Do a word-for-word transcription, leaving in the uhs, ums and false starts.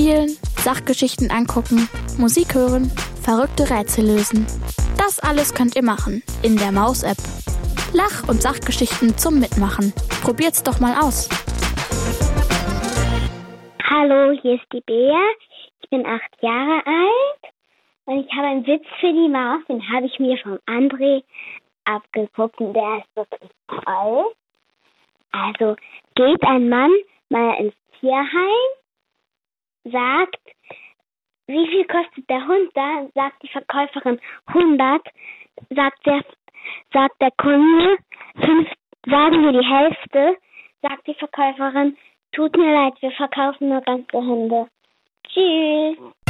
Spielen, Sachgeschichten angucken, Musik hören, verrückte Rätsel lösen. Das alles könnt ihr machen in der Maus-App. Lach- und Sachgeschichten zum Mitmachen. Probiert's doch mal aus. Hallo, hier ist die Bea. Ich bin acht Jahre alt und ich habe einen Witz für die Maus. Den habe ich mir vom André abgeguckt und der ist wirklich toll. Also geht ein Mann mal ins Tierheim, sagt, wie viel kostet der Hund da? Sagt die Verkäuferin hundert. Sagt der, sagt der Kunde, fünf, sagen wir die Hälfte. Sagt die Verkäuferin, tut mir leid, wir verkaufen nur ganze Hunde. Tschüss.